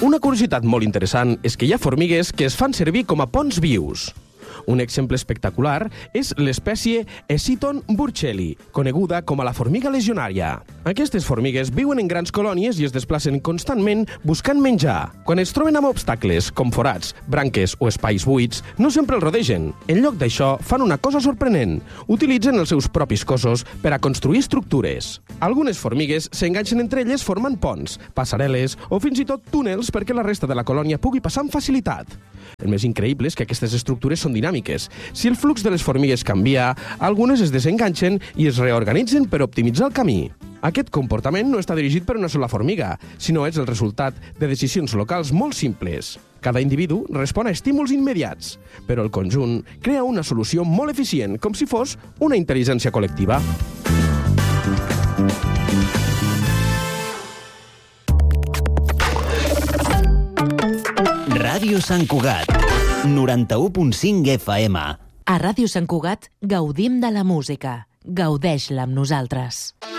Una curiositat molt interessant és que hi ha formigues que es fan servir com a ponts vius. Un exemple espectacular és l'espècie Eciton burchelli, coneguda com a la formiga legionària. Aquestes formigues viuen en grans colònies i es desplacen constantment buscant menjar. Quan es troben amb obstacles, com forats, branques o espais buits, no sempre els rodegen. En lloc d'això, fan una cosa sorprenent. Utilitzen els seus propis cossos per a construir estructures. Algunes formigues s'enganxen entre elles formant ponts, passarel·les o fins i tot túnels perquè la resta de la colònia pugui passar amb facilitat. El més increïble és que aquestes estructures són dinàmiques. Si el flux de les formigues canvia, algunes es desenganxen i es reorganitzen per optimitzar el camí. Aquest comportament no està dirigit per una sola formiga, sinó és el resultat de decisions locals molt simples. Cada individu respon a estímuls immediats, però el conjunt crea una solució molt eficient, com si fos una intel·ligència col·lectiva. Ràdio Sant Cugat, 91.5 FM. A Ràdio Sant Cugat gaudim de la música. Gaudeix-la amb nosaltres.